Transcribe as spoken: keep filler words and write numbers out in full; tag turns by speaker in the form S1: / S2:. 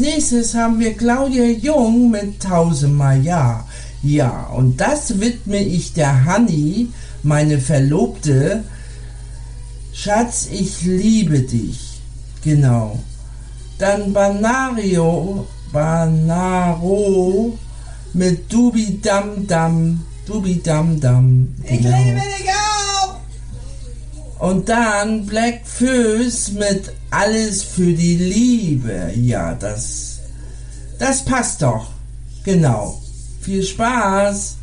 S1: nächstes haben wir Claudia Jung mit Tausendmal Ja. Ja, und das widme ich der Hanni, meine Verlobte. Schatz, ich liebe dich. Genau. Dann Banario, Banaro mit Dubi Dam Dam, Dubi Dam Dam. Genau. Ich liebe dich auch. Und dann Black Föß mit Alles für die Liebe. Ja, das, das passt doch. Genau. Viel Spaß.